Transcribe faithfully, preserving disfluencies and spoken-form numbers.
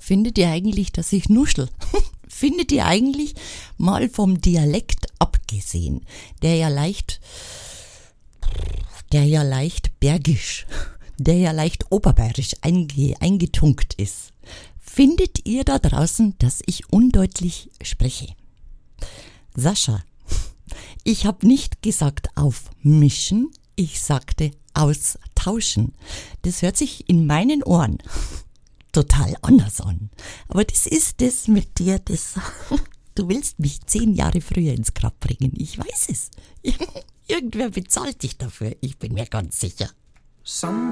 Findet ihr eigentlich, dass ich nuschel? Findet ihr eigentlich, mal vom Dialekt abgesehen, der ja leicht, der ja leicht bergisch, der ja leicht oberbayerisch einge, eingetunkt ist, findet ihr da draußen, dass ich undeutlich spreche? Sascha, ich habe nicht gesagt aufmischen, ich sagte austauschen. Das hört sich in meinen Ohren total anders an. Aber das ist das mit dir, das du willst mich zehn Jahre früher ins Grab bringen. Ich weiß es. Irgendwer bezahlt dich dafür. Ich bin mir ganz sicher.